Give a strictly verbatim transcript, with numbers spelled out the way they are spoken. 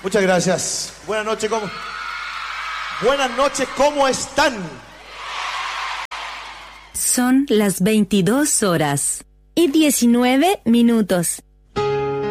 Muchas gracias. Buenas noches, ¿cómo? Buenas noches, ¿cómo están? Son las veintidós horas y diecinueve minutos.